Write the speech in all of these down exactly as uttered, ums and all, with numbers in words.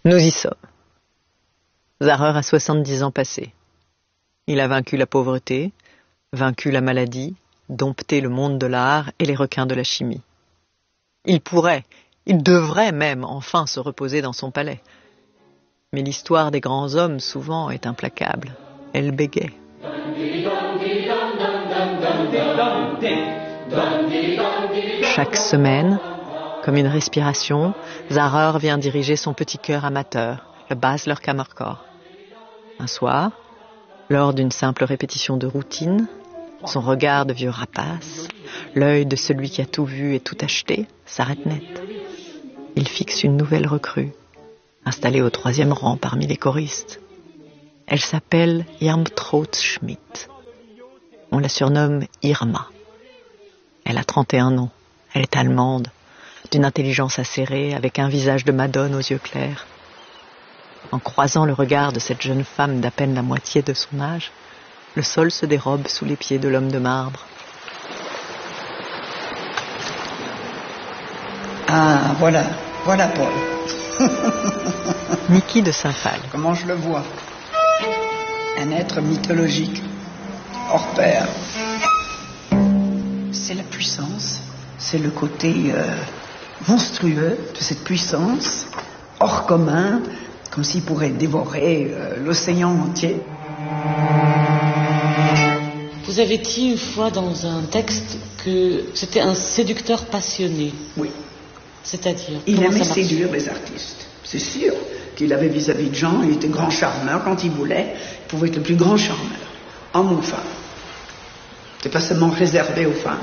Nous y sommes. Zahrer a soixante-dix ans passés. Il a vaincu la pauvreté, vaincu la maladie, dompté le monde de l'art et les requins de la chimie. Il pourrait, il devrait même enfin se reposer dans son palais. Mais l'histoire des grands hommes, souvent, est implacable. Elle bégaye. Chaque semaine, comme une respiration, Zahrer vient diriger son petit chœur amateur, le Basler Kammerchor. Un soir, lors d'une simple répétition de routine, son regard de vieux rapace, l'œil de celui qui a tout vu et tout acheté, s'arrête net. Il fixe une nouvelle recrue, installée au troisième rang parmi les choristes. Elle s'appelle Irmtraut Schmidt. On la surnomme Irma. Elle a trente et un ans. Elle est allemande, d'une intelligence acérée, avec un visage de madone aux yeux clairs. En croisant le regard de cette jeune femme d'à peine la moitié de son âge, le sol se dérobe sous les pieds de l'homme de marbre. Ah, voilà, voilà Paul. Niki de Saint-Phal. Comment je le vois? Un être mythologique, hors pair. C'est la puissance, c'est le côté euh, monstrueux de cette puissance, hors commun, comme s'il pourrait dévorer euh, l'océan entier. Vous avez dit une fois dans un texte que c'était un séducteur passionné. Oui. C'est-à-dire? Il aimait séduire les artistes. C'est sûr qu'il avait vis-à-vis de gens, il était grand charmeur quand il voulait, il pouvait être le plus grand charmeur, homme ou femme. C'est pas seulement réservé aux femmes.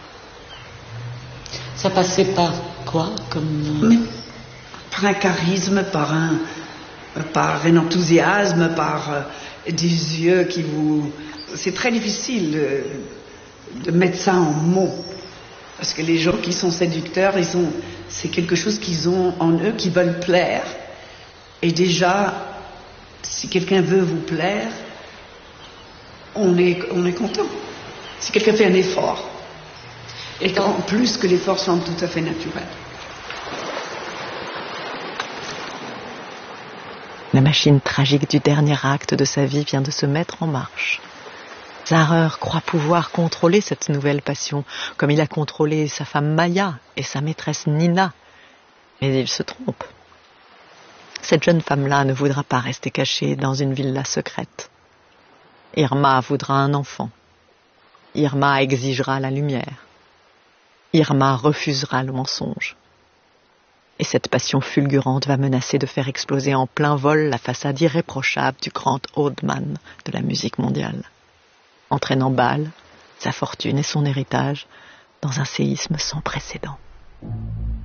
Ça passait par quoi comme... Mais par un charisme, par un, par un enthousiasme, par euh, des yeux qui vous... C'est très difficile de, de mettre ça en mots. Parce que les gens qui sont séducteurs, ils ont, c'est quelque chose qu'ils ont en eux, qui veulent plaire. Et déjà, si quelqu'un veut vous plaire, on est, on est content. Si quelqu'un fait un effort. Et qu'en plus que l'effort semble tout à fait naturel. La machine tragique du dernier acte de sa vie vient de se mettre en marche. Zahrer croit pouvoir contrôler cette nouvelle passion, comme il a contrôlé sa femme Maya et sa maîtresse Nina. Mais il se trompe. Cette jeune femme-là ne voudra pas rester cachée dans une villa secrète. Irma voudra un enfant. Irma exigera la lumière. Irma refusera le mensonge. Et cette passion fulgurante va menacer de faire exploser en plein vol la façade irréprochable du grand Oldman de la musique mondiale, entraînant Bâle, sa fortune et son héritage dans un séisme sans précédent.